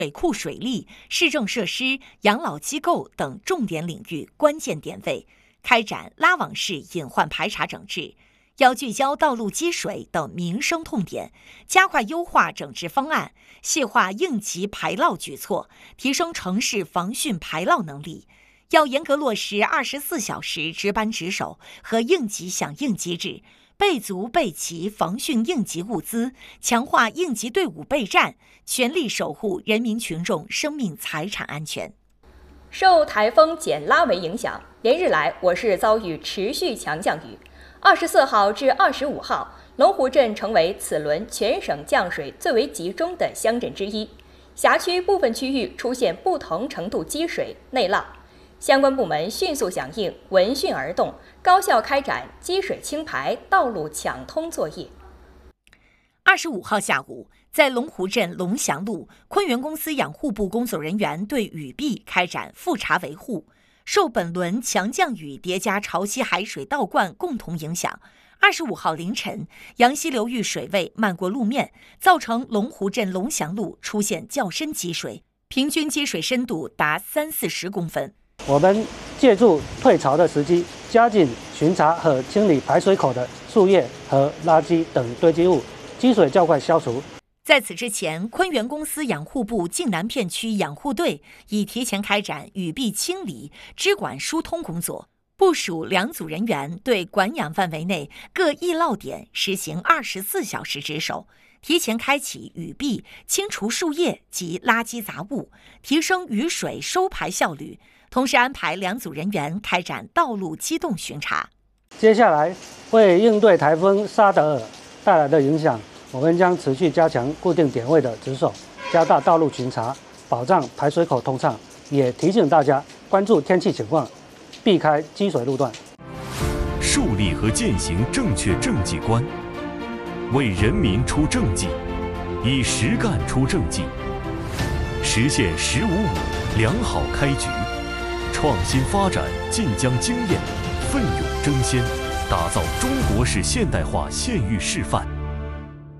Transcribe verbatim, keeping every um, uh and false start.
水库水利、市政设施、养老机构等重点领域关键点位，开展拉网式隐患排查整治。要聚焦道路积水等民生痛点，加快优化整治方案，细化应急排涝举措，提升城市防汛排涝能力。要严格落实二十四小时值班值守和应急响应机制，备足备齐防汛应急物资，强化应急队伍备战，全力守护人民群众生命财产安全。 受台风简拉维影响，连日来我市遭遇持续强降雨。二十四号至二十五号，龙湖镇成为此轮全省降水最为集中的乡镇之一，辖区部分区域出现不同程度积水、内涝。相关部门迅速响应，闻讯而动，高效开展积水清排、道路抢通作业。 二十五号下午，在龙湖镇龙祥路，昆源公司养护部工作人员对雨壁开展复查维护。受本轮强降雨叠加潮汐海水倒灌共同影响，二十五号凌晨，杨溪流域水位漫过路面，造成龙湖镇龙祥路出现较深积水，平均积水深度达三四十公分。 我们借助退潮的时机，加紧巡查和清理排水口的树叶和垃圾等堆积物，积水较快消除。 在此之前，昆源公司养护部晋南片区养护队已提前开展雨壁清理、支管疏通工作，部署两组人员对管养范围内各易涝点实行二十四小时值守，提前开启雨壁清除树叶及垃圾杂物，提升雨水收排效率。同时安排两组人员开展道路机动巡查。 接下来，为应对台风沙德尔带来的影响，我们将持续加强固定点位的值守，加大道路巡查，保障排水口通畅。也提醒大家关注天气情况，避开积水路段。 树立和践行正确政绩观，为人民出政绩，以实干出政绩，实现“十五五”良好开局。创新发展晋江经验，奋勇争先，打造中国式现代化县域示范。